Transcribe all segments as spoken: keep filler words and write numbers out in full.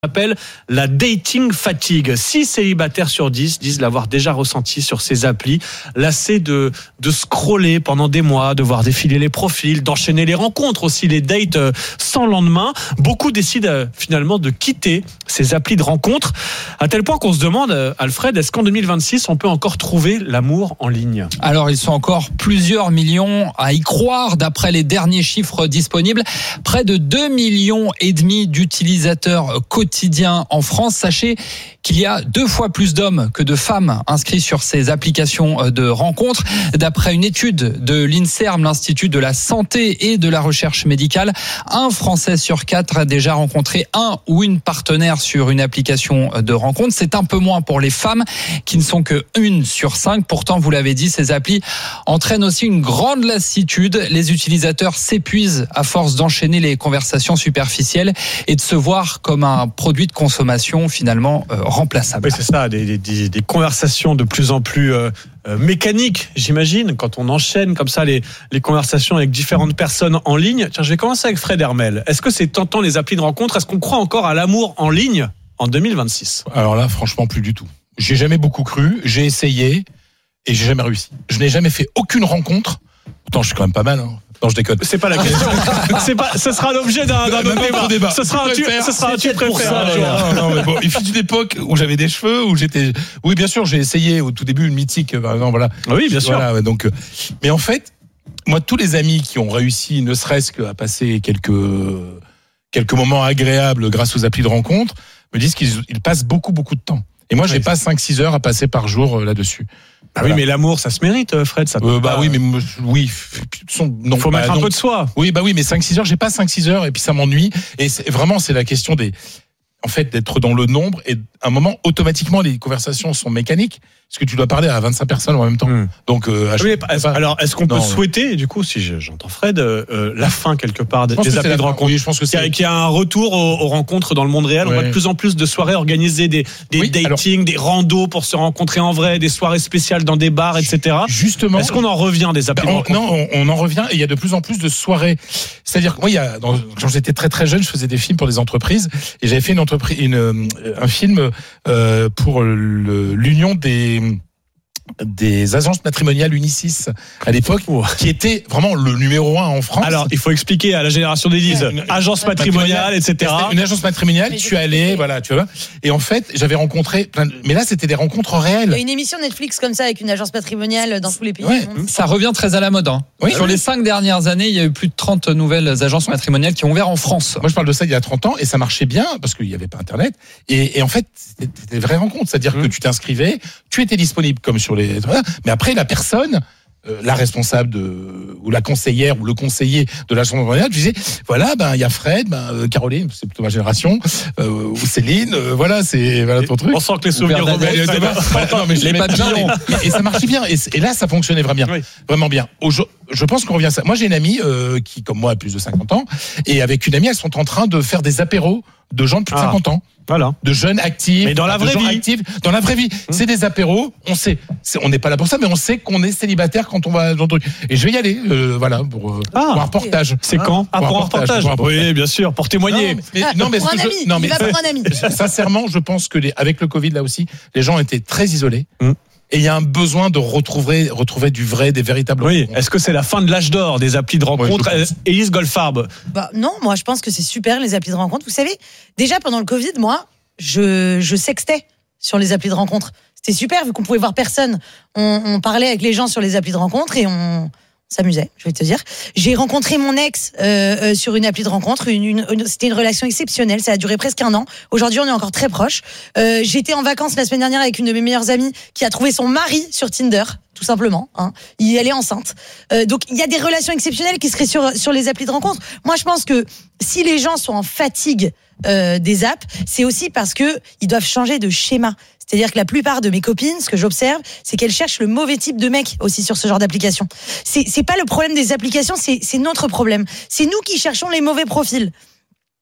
Appelle la dating fatigue. six célibataires sur dix disent l'avoir déjà ressenti sur ces applis, lassés de, de scroller pendant des mois, de voir défiler les profils, d'enchaîner les rencontres, aussi les dates sans lendemain. Beaucoup décident finalement de quitter ces applis de rencontres, à tel point qu'on se demande, Alfred, est-ce qu'en deux mille vingt-six, on peut encore trouver l'amour en ligne ? Alors, ils sont encore plusieurs millions à y croire, d'après les derniers chiffres disponibles. Près de deux millions et demi d'utilisateurs quotidiens en France. Sachez qu'il y a deux fois plus d'hommes que de femmes inscrits sur ces applications de rencontres. D'après une étude de l'INSERM, l'Institut de la santé et de la recherche médicale, un Français sur quatre a déjà rencontré un ou une partenaire sur une application de rencontre. C'est un peu moins pour les femmes, qui ne sont que une sur cinq. Pourtant, vous l'avez dit, ces applis entraînent aussi une grande lassitude. Les utilisateurs s'épuisent à force d'enchaîner les conversations superficielles et de se voir comme un produit de consommation finalement euh, remplaçable. Oui, c'est ça, des, des, des conversations de plus en plus euh, euh, mécaniques, j'imagine, quand on enchaîne comme ça les, les conversations avec différentes personnes en ligne. Tiens, je vais commencer avec Fred Hermel. Est-ce que c'est tentant les applis de rencontre ? Est-ce qu'on croit encore à l'amour en ligne en deux mille vingt-six ? Alors là, franchement, plus du tout. J'ai jamais beaucoup cru, j'ai essayé et j'ai jamais réussi. Je n'ai jamais fait aucune rencontre. Pourtant, je suis quand même pas mal, hein. Non, je déconne. C'est pas la question. C'est pas, ce sera l'objet d'un, d'un autre débat. débat. Ce sera un tu, ce sera un tu préfères. Ça, non, non, mais bon, il fut une époque où j'avais des cheveux, où j'étais. Oui, bien sûr, j'ai essayé au tout début une mythique. Par exemple, voilà. Oui, bien sûr. Voilà, donc, mais en fait, moi, tous les amis qui ont réussi, ne serait-ce qu'à passer quelques quelques moments agréables grâce aux applis de rencontre, me disent qu'ils ils passent beaucoup, beaucoup de temps. Et moi, j'ai pas cinq six heures à passer par jour là-dessus. Ah voilà. Oui, mais l'amour, ça se mérite, Fred. Ça euh, bah pas... oui, mais oui. Son, non, faut bah, mettre un donc, peu de soi. Oui, bah oui, mais cinq six heures, j'ai pas cinq six heures et puis ça m'ennuie. Et c'est, vraiment, c'est la question des, en fait, d'être dans le nombre et à un moment, automatiquement, les conversations sont mécaniques. Parce que tu dois parler à vingt-cinq personnes en même temps. Mmh. Donc, euh, oui, est-ce, alors, est-ce qu'on non, peut souhaiter, du coup, si je, j'entends Fred, euh, la fin quelque part des, des appels de rencontres ? Oui, je pense que c'est. Qu'il y a un retour aux, aux rencontres dans le monde réel. Ouais. On voit de plus en plus de soirées organisées, des, des oui, datings, alors, des randos pour se rencontrer en vrai, des soirées spéciales dans des bars, et cetera. Justement. Est-ce qu'on en revient des appels ben, de rencontres ? Non, on, on en revient et il y a de plus en plus de soirées. C'est-à-dire que moi, il y a, dans, quand j'étais très très jeune, je faisais des films pour des entreprises et j'avais fait une entreprise, une, un film euh, pour le, l'union des des agences matrimoniales Unicis à l'époque, oh. qui était vraiment le numéro un en France. Alors, il faut expliquer à la génération des dix, ouais, agence matrimoniale, et cetera. Une agence matrimoniale, tu allais, voilà, tu vois. Et en fait, j'avais rencontré plein de... Mais là, c'était des rencontres réelles. Il y a une émission Netflix comme ça, avec une agence matrimoniale dans tous les pays. Ouais. Ça revient très à la mode. Hein. Oui, Sur oui. les cinq dernières années, il y a eu plus de trente nouvelles agences matrimoniales qui ont ouvert en France. Moi, je parle de ça il y a trente ans, et ça marchait bien, parce qu'il n'y avait pas Internet. Et, et en fait, c'était des vraies rencontres. C'est-à-dire mmh. que tu t'inscrivais, tu étais disponible comme sur les... Mais après, la personne, euh, la responsable de, ou la conseillère ou le conseiller de la chambre matrimoniale, tu disais, voilà, ben il y a Fred, ben euh, Caroline, c'est plutôt ma génération, euh, ou Céline, euh, voilà, c'est voilà ton truc. On sent que les souvenirs remontent. Non, mais les papillons. Et, et ça marchait bien. Et, et là, ça fonctionnait vraiment bien, oui. vraiment bien. Au, je pense qu'on revient à ça. Moi, j'ai une amie euh, qui, comme moi, a plus de cinquante ans, et avec une amie, elles sont en train de faire des apéros de gens de plus de ah. cinquante ans. Voilà. De jeunes actifs. Mais dans la vraie vie. Actifs, dans la vraie vie. Mmh. C'est des apéros. On sait. C'est, on n'est pas là pour ça, mais on sait qu'on est célibataire quand on va dans le truc. Et je vais y aller, euh, voilà, pour, ah, pour un reportage. C'est ah, quand? Ah, pour, pour un reportage. reportage. Pour un reportage. Oui, bien sûr, pour témoigner. Non, mais, ah, non, mais pour un ami. Je, non, mais, il va pour un ami. Sincèrement, je pense que les, avec le Covid, là aussi, les gens étaient très isolés. Mmh. Et il y a un besoin de retrouver, retrouver du vrai, des véritables. Oui. Rencontres. Est-ce que c'est la fin de l'âge d'or des applis de rencontres? Oui, Élise Goldfarb. Bah, non, moi, je pense que c'est super, les applis de rencontres. Vous savez, déjà, pendant le Covid, moi, je, je sextais sur les applis de rencontres. C'était super, vu qu'on pouvait voir personne. On, on parlait avec les gens sur les applis de rencontres et on s'amusait, je vais te dire. J'ai rencontré mon ex euh, euh, sur une appli de rencontre. Une, une, une, c'était une relation exceptionnelle. Ça a duré presque un an. Aujourd'hui, on est encore très proches. Euh, j'étais en vacances la semaine dernière avec une de mes meilleures amies qui a trouvé son mari sur Tinder. Tout simplement, hein. Elle est enceinte. Euh, donc il y a des relations exceptionnelles qui seraient sur sur les applis de rencontre. Moi, je pense que si les gens sont en fatigue euh, des apps, c'est aussi parce que ils doivent changer de schéma. C'est-à-dire que la plupart de mes copines, ce que j'observe, c'est qu'elles cherchent le mauvais type de mec aussi sur ce genre d'application. C'est c'est pas le problème des applications, c'est c'est notre problème. C'est nous qui cherchons les mauvais profils.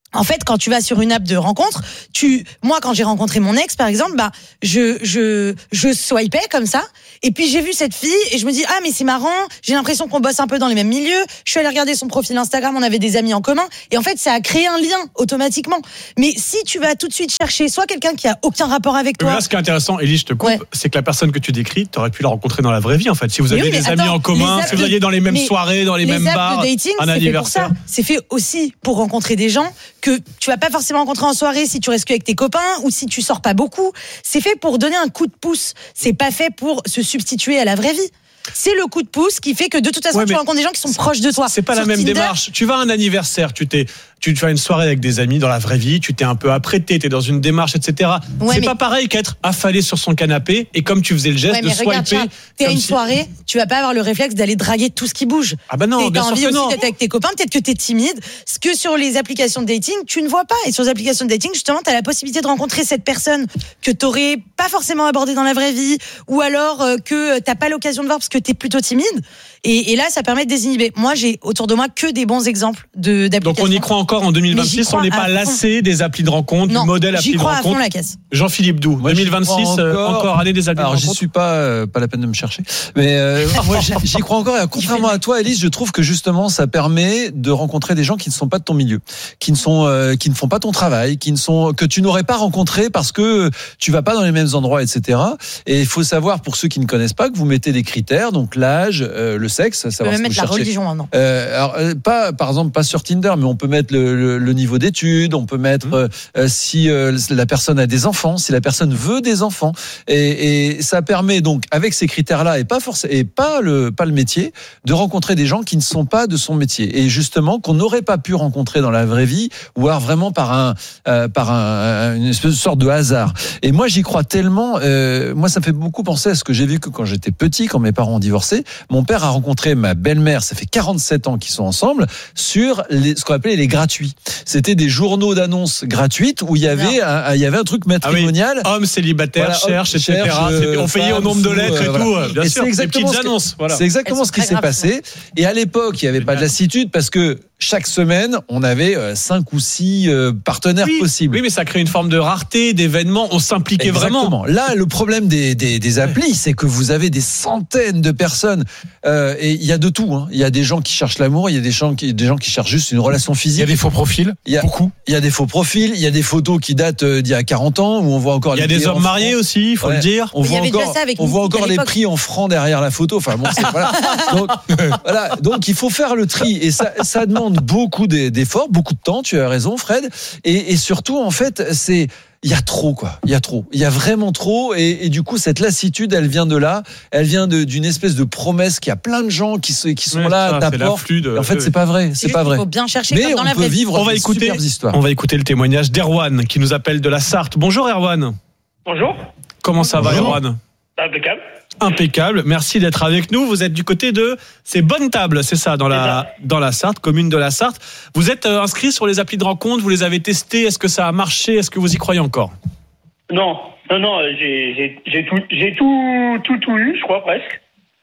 En fait, quand tu vas sur une app de rencontre, tu, moi, quand j'ai rencontré mon ex, par exemple, bah, je, je, je swipais comme ça. Et puis, j'ai vu cette fille et je me dis, ah, mais c'est marrant. J'ai l'impression qu'on bosse un peu dans les mêmes milieux. Je suis allée regarder son profil Instagram. On avait des amis en commun. Et en fait, ça a créé un lien automatiquement. Mais si tu vas tout de suite chercher soit quelqu'un qui a aucun rapport avec toi. Mais là, ce qui est intéressant, Élie, je te coupe, ouais. c'est que la personne que tu décris, tu aurais pu la rencontrer dans la vraie vie, en fait. Si vous aviez oui, des attends, amis en commun, si vous alliez dans les mêmes soirées, dans les, les mêmes bars, les apps de dating, un c'est anniversaire. Fait pour ça. C'est fait aussi pour rencontrer des gens que tu vas pas forcément rencontrer en soirée si tu restes qu'avec tes copains ou si tu sors pas beaucoup. C'est fait pour donner un coup de pouce. C'est pas fait pour se substituer à la vraie vie. C'est le coup de pouce qui fait que de toute façon ouais, tu rencontres des gens qui sont proches de toi. C'est pas Sur la même Tinder, démarche. Tu vas à un anniversaire, tu t'es, tu fais une soirée avec des amis dans la vraie vie, tu t'es un peu apprêté, t'es dans une démarche, et cetera. Ouais, c'est mais... pas pareil qu'être affalé sur son canapé et comme tu faisais le geste ouais, de regarde, swiper. T'es à une si... soirée, tu vas pas avoir le réflexe d'aller draguer tout ce qui bouge. Ah bah non, et bien t'as sûr envie que aussi non. d'être avec tes copains, peut-être que t'es timide. Ce que sur les applications de dating, tu ne vois pas. Et sur les applications de dating, justement, t'as la possibilité de rencontrer cette personne que t'aurais pas forcément abordée dans la vraie vie, ou alors euh, que t'as pas l'occasion de voir parce que t'es plutôt timide. Et, et là, ça permet de désinhiber. Moi, j'ai autour de moi que des bons exemples de d'applications. Donc on y croit encore en deux mille vingt-six. On n'est pas lassé des applis de rencontre, non, du modèle appli de rencontre. J'y crois à fond la caisse. Jean-Philippe Doux, moi, deux mille vingt-six, encore, euh, encore année des applis alors, de rencontre. Alors j'y suis pas, euh, pas la peine de me chercher. Mais euh, moi, j'y, j'y crois encore. Et contrairement à toi, Élise, je trouve que justement, ça permet de rencontrer des gens qui ne sont pas de ton milieu, qui ne sont, euh, qui ne font pas ton travail, qui ne sont que tu n'aurais pas rencontré parce que tu vas pas dans les mêmes endroits, et cetera. Et il faut savoir pour ceux qui ne connaissent pas que vous mettez des critères, donc l'âge, euh, le sexe, savoir même mettre la religion maintenant. Euh, alors, euh, pas, par exemple, pas sur Tinder, mais on peut mettre le, le, le niveau d'études, on peut mettre mmh. euh, si euh, la personne a des enfants, si la personne veut des enfants, et, et ça permet donc avec ces critères-là et pas forcément et pas le pas le métier, de rencontrer des gens qui ne sont pas de son métier et justement qu'on n'aurait pas pu rencontrer dans la vraie vie ou alors vraiment par un euh, par un, une espèce de sorte de hasard. Et moi j'y crois tellement. Euh, moi ça me fait beaucoup penser à ce que j'ai vécu quand j'étais petit, quand mes parents ont divorcé. Mon père a rencontré ma belle-mère, ça fait quarante-sept ans qu'ils sont ensemble, sur les, ce qu'on appelait les gratuits. C'était des journaux d'annonces gratuites où il y avait un, il y avait un truc matrimonial. Ah oui. Homme célibataire, voilà, cherche, et cetera. Cherche, euh, on payait au nombre de lettres et euh, tout. Voilà. Bien et sûr, c'est exactement, ce annonces, voilà. c'est exactement ce qui s'est passé. Et à l'époque, il n'y avait pas de lassitude parce que chaque semaine, on avait cinq ou six partenaires oui, possibles. Oui, mais ça crée une forme de rareté, d'événements. On s'impliquait Exactement. vraiment. Là, le problème des, des, des applis, c'est que vous avez des centaines de personnes. Euh, et il y a de tout. Hein. Il y a des gens qui cherchent l'amour, il y a des gens, qui, des gens qui cherchent juste une relation physique. Il y a des faux profils, il y a, beaucoup. Il y a des faux profils, il y a des photos qui datent d'il y a quarante ans, où on voit encore il y a les des hommes mariés aussi, il faut ouais. le dire. On mais voit encore, on voit encore les prix en francs derrière la photo. Enfin, bon, c'est, voilà. Donc, voilà. Donc, il faut faire le tri. Et ça, ça demande beaucoup d'efforts, beaucoup de temps, tu as raison, Fred. Et, et surtout, en fait, c'est... Il y a trop, quoi. Il y a trop. Il y a vraiment trop. Et, et du coup, cette lassitude, elle vient de là. Elle vient de, d'une espèce de promesse qu'il y a plein de gens qui, qui sont ouais, là, ça, d'apports. De... En fait, oui. c'est pas vrai. C'est, c'est pas vrai. Il faut bien chercher mais comme dans on la peut vraie vivre on va des écouter, superbes histoires. On va écouter le témoignage d'Erwan qui nous appelle de la Sarthe. Bonjour Erwan. Bonjour. Comment ça Bonjour. va Erwan? Impeccable. Impeccable. Merci d'être avec nous. Vous êtes du côté de c'est Bonne Table, c'est ça, dans c'est la ça. dans la Sarthe, commune de la Sarthe. Vous êtes euh, inscrit sur les applis de rencontre. Vous les avez testés. Est-ce que ça a marché? Est-ce que vous y croyez encore? Non, non, non. J'ai, j'ai, j'ai tout, j'ai tout, tout, tout eu, je crois presque.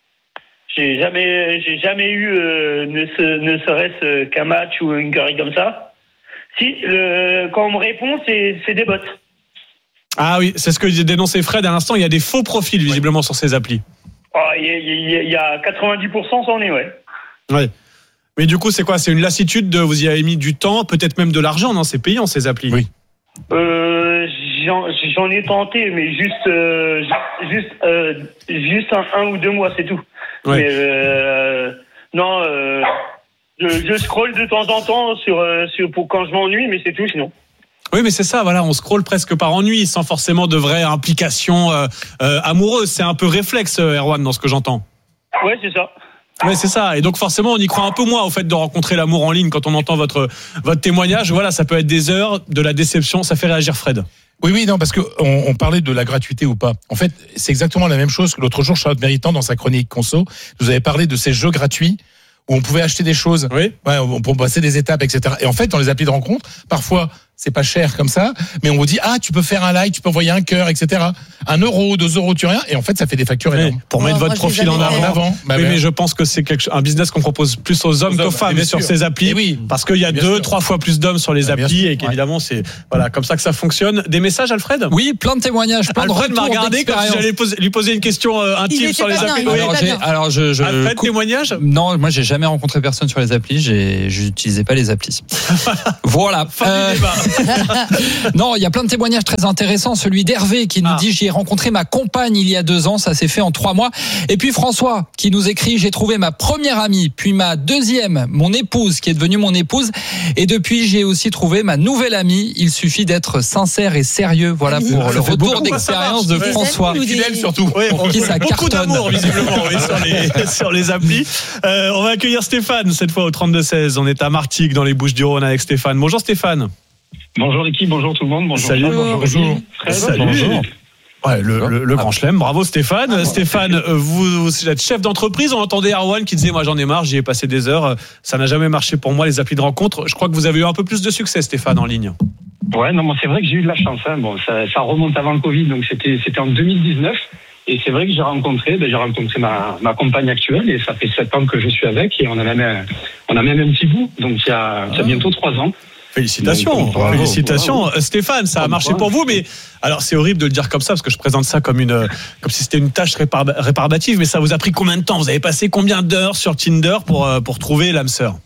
J'ai jamais, j'ai jamais eu, euh, ne, se, ne serait-ce qu'un match ou une connerie comme ça. Si, le, quand on me répond, c'est, c'est des bots. Ah oui, c'est ce que dénonçait Fred à l'instant. Il y a des faux profils visiblement sur ces applis. Oh, il y, y, y, y a quatre-vingt-dix pour cent, c'en est, ouais. Ouais. Mais du coup, c'est quoi? C'est une lassitude de vous y avez mis du temps, peut-être même de l'argent, non? C'est payant ces applis. Oui. Euh, j'en, j'en ai tenté, mais juste, euh, juste, euh, juste un, un ou deux mois, c'est tout. Ouais. Mais euh, non, euh, je, je scrolle de temps en temps sur, sur pour quand je m'ennuie, mais c'est tout, sinon. Oui, mais c'est ça, voilà, on scrolle presque par ennui, sans forcément de vraie implication euh, euh, amoureuse. C'est un peu réflexe, Erwan, dans ce que j'entends. Ouais, c'est ça. Ouais, c'est ça. Et donc forcément, on y croit un peu moins au fait de rencontrer l'amour en ligne quand on entend votre votre témoignage. Voilà, ça peut être des heures, de la déception. Ça fait réagir Fred. Oui, oui, non, parce que on, on parlait de la gratuité ou pas. En fait, c'est exactement la même chose que l'autre jour, Charlotte Méritant, dans sa chronique Conso, vous avez parlé de ces jeux gratuits où on pouvait acheter des choses, oui. ouais, on pouvait passer des étapes, et cetera. Et en fait, dans les applis de rencontre, parfois, c'est pas cher comme ça, mais on vous dit ah tu peux faire un like, tu peux envoyer un cœur, et cetera. Un euro, deux euros, tu rien, et en fait ça fait des factures énormes. Pour Ouais, mettre moi, votre je les profil en avais avant. fait. En avant. Bah, oui, ouais. mais je pense que c'est quelque chose, un business qu'on propose plus aux hommes Aux qu'aux hommes, femmes bien sur sûr. ces applis. Et oui. Parce qu'il y a Bien deux, sûr. trois fois plus d'hommes sur les Ah, bien applis sûr. et qu'évidemment c'est voilà comme ça que ça fonctionne. Des messages, Alfred? Oui, plein de témoignages, plein de Alfred m'a retours regardé comme si d'expérience. j'allais poser- lui poser une question euh, intime était sur les pas bien, applis. il Oui. était Alors, pas j'ai, bien. alors je, je Alfred, coupe- témoignage? Non, moi j'ai jamais rencontré personne sur les applis. J'ai, j'utilisais pas les applis. Voilà. Fin Euh, du débat. non, il y a plein de témoignages très intéressants. Celui d'Hervé qui nous Ah. dit j'y ai rencontré ma compagne il y a deux ans. Ça s'est fait en trois mois. Et puis François qui nous écrit j'ai trouvé ma première amie, puis ma deuxième, mon épouse qui est devenue mon épouse. Et depuis j'ai aussi trouvé ma nouvelle amie. Il suffit d'être sincère et sérieux. Voilà Amis. pour Ça le fait retour beaucoup, d'expérience ça de marche. Des François. amis ou des- Fidèle surtout. Oui, Pour qui ça beaucoup cartonne. d'amour visiblement oui, sur, les, sur les applis. Euh, on va accueillir Stéphane cette fois au trente-deux seize. On est à Martigues dans les Bouches-du-Rhône avec Stéphane. Bonjour Stéphane. Bonjour l'équipe, bonjour tout le monde, bonjour. Salut. Charles, bonjour. Bonjour. Rémi, Fred. Salut. bonjour. Ouais, le, le, le grand chelem, bravo Stéphane. Stéphane, euh, vous, vous êtes chef d'entreprise. On entendait Erwan qui disait moi j'en ai marre, j'y ai passé des heures, euh, ça n'a jamais marché pour moi les applis de rencontre. Je crois que vous avez eu un peu plus de succès Stéphane en ligne. Ouais, non, moi c'est vrai que j'ai eu de la chance. Hein. Bon, ça, ça remonte avant le Covid, donc c'était c'était en deux mille dix-neuf. Et c'est vrai que j'ai rencontré, ben, j'ai rencontré ma, ma compagne actuelle et ça fait sept ans que je suis avec et on a même un, on a même un petit bout, donc il y a, il y a bientôt trois ans. Félicitations, Donc, bravo, félicitations. bravo. Euh, Stéphane, ça a Comme marché quoi. pour vous, mais alors c'est horrible de le dire comme ça parce que je présente ça comme une, euh, comme si c'était une tâche répar- rébarbative, mais ça vous a pris combien de temps? Vous avez passé combien d'heures sur Tinder pour euh, pour trouver l'âme sœur?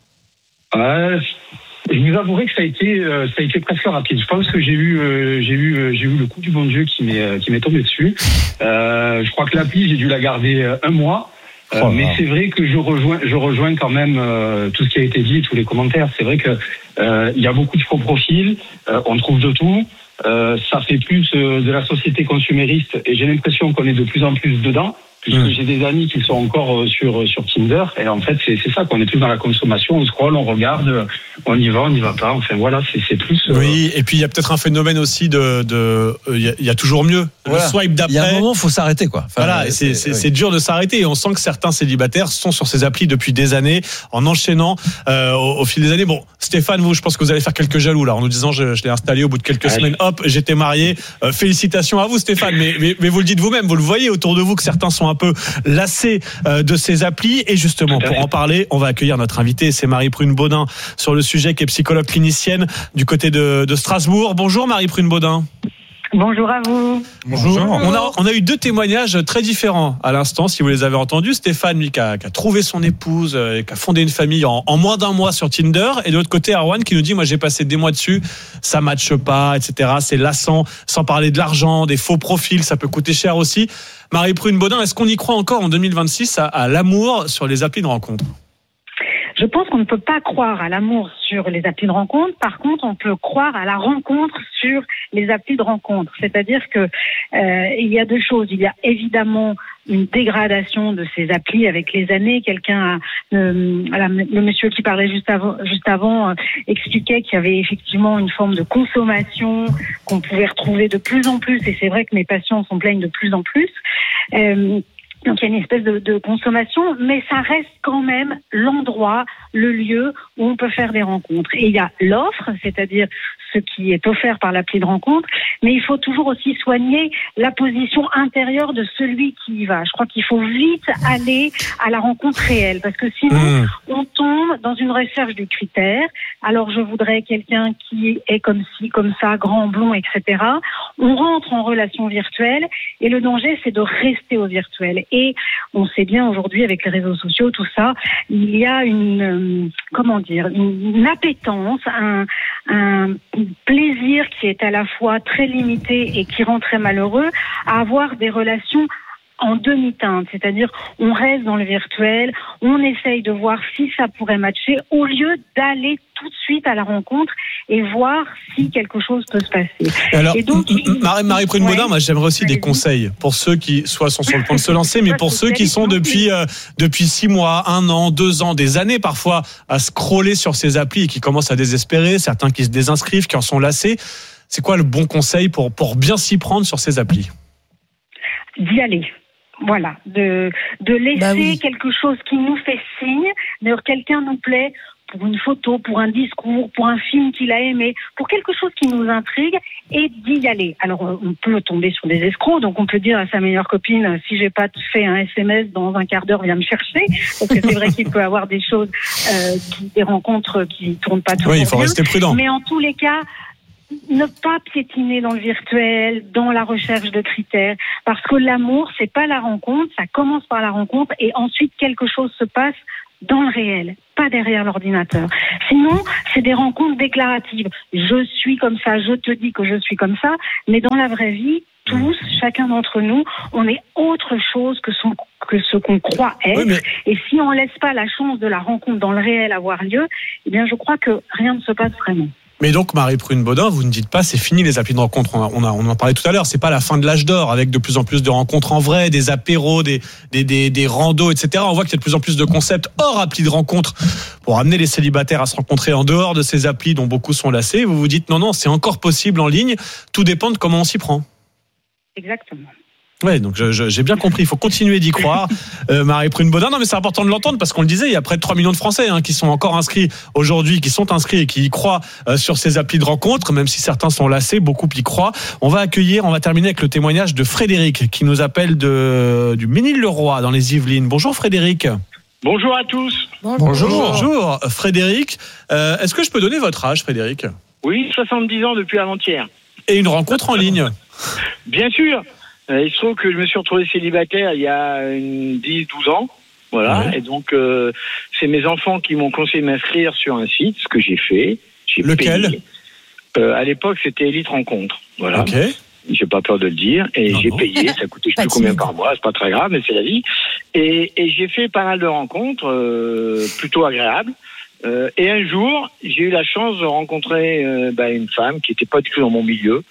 Euh, je vous avouerai que ça a été, euh, ça a été presque rapide. Je pense que j'ai eu, euh, j'ai eu, euh, j'ai eu le coup du bon Dieu qui m'est, euh, qui m'est tombé dessus. Euh, je crois que l'appli, j'ai dû la garder euh, un mois. Euh, Oh, mais wow. c'est vrai que je rejoins, je rejoins quand même euh, tout ce qui a été dit, tous les commentaires. C'est vrai que euh, il y a beaucoup de faux profils, euh, on trouve de tout. Euh, ça fait plus euh, de la société consumériste et j'ai l'impression qu'on est de plus en plus dedans. Puisque Mmh. j'ai des amis qui sont encore euh, sur sur Tinder et en fait c'est c'est ça qu'on est plus dans la consommation, on scrolle, on regarde, euh, on y va, on n'y va pas. Enfin voilà, c'est c'est plus. euh, Oui, et puis il y a peut-être un phénomène aussi de, de, euh, il y, a- il y a toujours mieux. Voilà. Le swipe d'après. Il y a un moment, faut s'arrêter, quoi. Enfin, Voilà, et c'est, c'est, oui. c'est dur de s'arrêter et on sent que certains célibataires sont sur ces applis depuis des années en enchaînant euh, au, au fil des années. Bon, Stéphane, vous, je pense que vous allez faire quelques jaloux là en nous disant je, je l'ai installé au bout de quelques Ouais. semaines, hop, j'étais marié. Euh, félicitations à vous Stéphane, mais, mais, mais vous le dites vous-même, vous le voyez autour de vous que certains sont un peu lassés euh, de ces applis et justement Tout à pour fait. en parler, on va accueillir notre invitée, c'est Marie-Prune Baudin sur le sujet qui est psychologue clinicienne du côté de, de Strasbourg. Bonjour Marie-Prune Baudin. Bonjour à vous. Bonjour. On a, on a eu deux témoignages très différents à l'instant, si vous les avez entendus. Stéphane, lui, qui a, qui a trouvé son épouse euh, et qui a fondé une famille en, en moins d'un mois sur Tinder. Et de l'autre côté, Erwan qui nous dit, moi, j'ai passé des mois dessus, ça matche pas, et cetera. C'est lassant, sans parler de l'argent, des faux profils, ça peut coûter cher aussi. Marie-Prune Baudin, est-ce qu'on y croit encore en deux mille vingt-six à, à l'amour sur les applis de rencontre? Je pense qu'on ne peut pas croire à l'amour sur les applis de rencontre. Par contre, on peut croire à la rencontre sur les applis de rencontre. C'est-à-dire que euh, il y a deux choses. Il y a évidemment une dégradation de ces applis avec les années. Quelqu'un, a, euh, la- le monsieur qui parlait juste avant, juste avant euh, expliquait qu'il y avait effectivement une forme de consommation qu'on pouvait retrouver de plus en plus. Et c'est vrai que mes patients s'en plaignent de plus en plus. Euh, Donc il y a une espèce de, de consommation, mais ça reste quand même l'endroit, le lieu où on peut faire des rencontres. Et il y a l'offre, c'est-à-dire ce qui est offert par l'appli de rencontre, mais il faut toujours aussi soigner la position intérieure de celui qui y va. Je crois qu'il faut vite aller à la rencontre réelle, parce que sinon Mmh. on tombe dans une recherche du critère. Alors je voudrais quelqu'un qui est comme ci, comme ça, grand, blond, et cetera. On rentre en relation virtuelle et le danger c'est de rester au virtuel. Et on sait bien aujourd'hui avec les réseaux sociaux, tout ça, il y a une, euh, comment dire, une, une appétence, un, un plaisir qui est à la fois très limité et qui rend très malheureux à avoir des relations en demi-teinte, c'est-à-dire on reste dans le virtuel, on essaye de voir si ça pourrait matcher au lieu d'aller tout de suite à la rencontre et voir si quelque chose peut se passer. Alors, Et donc, M- M- Marie- Marie-Prune ouais. Baudin, moi j'aimerais aussi des Allez-y. conseils pour ceux qui soit sont sur le point de se lancer, mais Pas pour ceux qui sont spécialiste non depuis euh, depuis six mois, un an, deux ans, des années parfois à scroller sur ces applis et qui commencent à désespérer, certains qui se désinscrivent, qui en sont lassés. C'est quoi le bon conseil pour pour bien s'y prendre sur ces applis? D'y aller. Voilà, de, de laisser Bah oui. quelque chose qui nous fait signe, d'ailleurs quelqu'un nous plaît, pour une photo, pour un discours, pour un film qu'il a aimé, pour quelque chose qui nous intrigue, et d'y aller. Alors, on peut tomber sur des escrocs, donc on peut dire à sa meilleure copine, si j'ai pas fait un S M S dans un quart d'heure, viens me chercher, parce que c'est vrai qu'il peut y avoir des choses, euh, qui, des rencontres qui tournent pas toujours Oui, il faut bien. rester prudent. Mais en tous les cas, ne pas piétiner dans le virtuel, dans la recherche de critères, parce que l'amour, c'est pas la rencontre, ça commence par la rencontre, et ensuite quelque chose se passe dans le réel, pas derrière l'ordinateur. Sinon, c'est des rencontres déclaratives. Je suis comme ça, je te dis que je suis comme ça, mais dans la vraie vie, tous, chacun d'entre nous, on est autre chose que, son, que ce qu'on croit être. Oui, mais... Et si on laisse pas la chance de la rencontre dans le réel avoir lieu, eh bien, je crois que rien ne se passe vraiment. Mais donc, Marie Prune-Baudin, vous ne dites pas c'est fini les applis de rencontre. On, a, on, a, on en parlait tout à l'heure. C'est pas la fin de l'âge d'or avec de plus en plus de rencontres en vrai, des apéros, des, des, des, des randos, et cetera. On voit qu'il y a de plus en plus de concepts hors applis de rencontre pour amener les célibataires à se rencontrer en dehors de ces applis dont beaucoup sont lassés. Vous vous dites non, non, c'est encore possible en ligne. Tout dépend de comment on s'y prend. Exactement. Ouais, donc je, je, j'ai bien compris. Il faut continuer d'y croire, euh, Marie Prune-Baudin. Non, mais c'est important de l'entendre parce qu'on le disait, il y a près de trois millions de Français hein, qui sont encore inscrits aujourd'hui, qui sont inscrits et qui y croient euh, sur ces applis de rencontre, même si certains sont lassés, beaucoup y croient. On va accueillir, on va terminer avec le témoignage de Frédéric qui nous appelle de du Ménil-le-Roi dans les Yvelines. Bonjour Frédéric. Bonjour à tous. Bonjour. Bonjour, Bonjour Frédéric. Euh, est-ce que je peux donner votre âge, Frédéric ? Oui, soixante-dix ans depuis avant-hier. Et une rencontre en ligne ? Bien sûr. Il se trouve que je me suis retrouvé célibataire il y a dix douze ans. Voilà. Ouais. Et donc, euh, c'est mes enfants qui m'ont conseillé de m'inscrire sur un site, ce que j'ai fait. J'ai Lequel euh, À l'époque, c'était Elite Rencontre. Voilà. Ok. J'ai pas peur de le dire. Et non, j'ai non. payé. Ça coûtait je sais plus combien par mois. C'est pas très grave, mais c'est la vie. Et, et j'ai fait pas mal de rencontres, euh, plutôt agréables. Euh, et un jour, j'ai eu la chance de rencontrer euh, bah, une femme qui n'était pas du tout dans mon milieu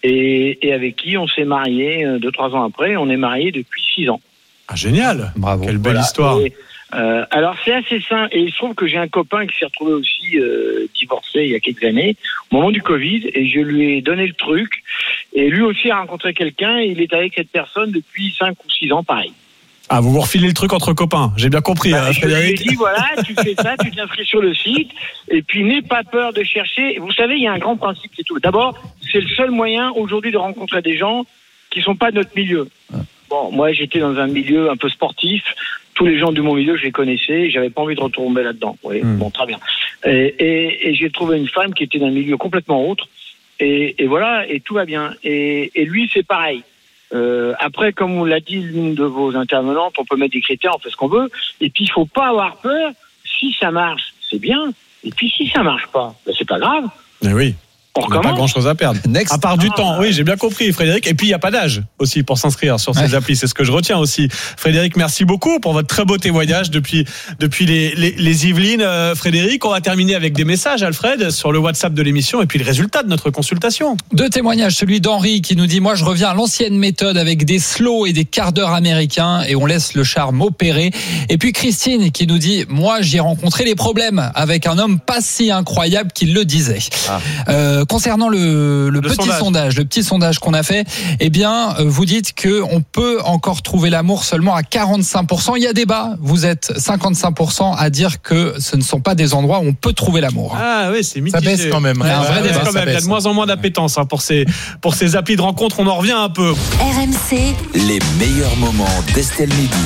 et, et avec qui on s'est mariés euh, deux, trois ans après. On est mariés depuis six ans. Ah, génial. Bravo. Quelle belle voilà. histoire. Et, euh, alors, c'est assez simple. Et il se trouve que j'ai un copain qui s'est retrouvé aussi euh, divorcé il y a quelques années, au moment du Covid, et je lui ai donné le truc. Et lui aussi a rencontré quelqu'un et il est avec cette personne depuis cinq ou six ans, pareil. Ah, vous vous refilez le truc entre copains. J'ai bien compris. Bah, hein, je lui ai dit, voilà, tu fais ça, tu t'inscris sur le site, et puis n'aie pas peur de chercher. Vous savez, il y a un grand principe, c'est tout. D'abord, c'est le seul moyen aujourd'hui de rencontrer des gens qui sont pas de notre milieu. Bon, moi, j'étais dans un milieu un peu sportif. Tous les gens de mon milieu, je les connaissais. J'avais pas envie de retomber là-dedans. Oui, mmh. Bon, très bien. Et, et, et j'ai trouvé une femme qui était d'un milieu complètement autre. Et, et voilà, et tout va bien. Et, et lui, c'est pareil. Euh, après, comme on l'a dit l'une de vos intervenantes, on peut mettre des critères, on fait ce qu'on veut. Et puis, il faut pas avoir peur. Si ça marche, c'est bien. Et puis, si ça marche pas, ben, c'est pas grave. Mais oui. On n'a pas grand chose à perdre. Next. À part du ah, temps. Oui, j'ai bien compris, Frédéric. Et puis, il n'y a pas d'âge aussi pour s'inscrire sur ces ouais. applis. C'est ce que je retiens aussi. Frédéric, merci beaucoup pour votre très beau témoignage depuis, depuis les, les, les Yvelines. Euh, Frédéric, on va terminer avec des messages, Alfred, sur le WhatsApp de l'émission et puis le résultat de notre consultation. Deux témoignages. Celui d'Henri qui nous dit, moi, je reviens à l'ancienne méthode avec des slows et des quarts d'heure américains et on laisse le charme opérer. Et puis Christine qui nous dit, moi, j'ai rencontré les problèmes avec un homme pas si incroyable qu'il le disait. Ah. Euh, Concernant le, le, le petit sondage. sondage, le petit sondage qu'on a fait, eh bien, vous dites que on peut encore trouver l'amour seulement à quarante-cinq pour cent. Il y a débat. Vous êtes cinquante-cinq pour cent à dire que ce ne sont pas des endroits où on peut trouver l'amour. Ah oui, c'est mitigé. Ça baisse quand même. Ouais, un vrai débat. Quand même. Il y a de moins en moins d'appétence hein, pour ces pour ces applis de rencontre. On en revient un peu. R M C. Les meilleurs moments d'Estelle Midi.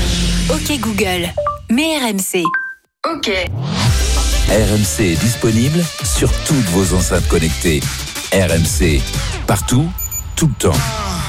Ok Google. Mais R M C. Ok. R M C est disponible sur toutes vos enceintes connectées. R M C, partout, tout le temps.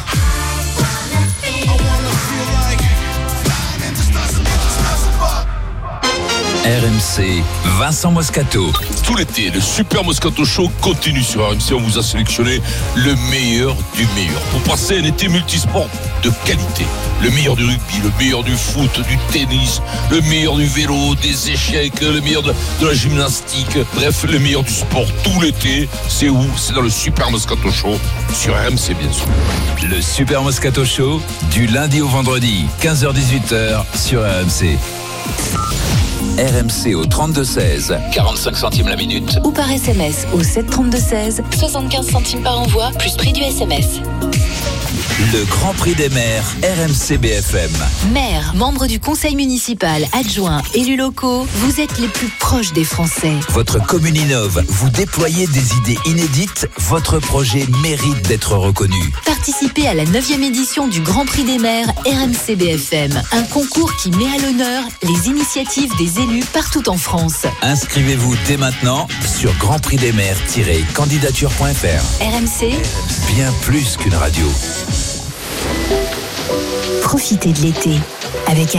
R M C, Vincent Moscato. Tout l'été, le Super Moscato Show continue sur R M C. On vous a sélectionné le meilleur du meilleur pour passer un été multisport de qualité. Le meilleur du rugby, le meilleur du foot, du tennis, le meilleur du vélo, des échecs, le meilleur de, de la gymnastique. Bref, le meilleur du sport tout l'été. C'est où ? C'est dans le Super Moscato Show sur R M C, bien sûr. Le Super Moscato Show, du lundi au vendredi, quinze heures dix-huit heures sur R M C. R M C au trente-deux seize, quarante-cinq centimes la minute. Ou par S M S au sept trente-deux seize, soixante-quinze centimes par envoi, plus prix du S M S. Le Grand Prix des maires R M C B F M. Maire, membre du conseil municipal, adjoint, élus locaux, vous êtes les plus proches des Français. Votre commune innove, vous déployez des idées inédites, votre projet mérite d'être reconnu. Participez à la neuvième édition du Grand Prix des maires R M C B F M, un concours qui met à l'honneur les initiatives des élus partout en France. Inscrivez-vous dès maintenant sur grand prix des maires tiret candidature point f r. R M C, Bien plus qu'une radio. profitez de l'été avec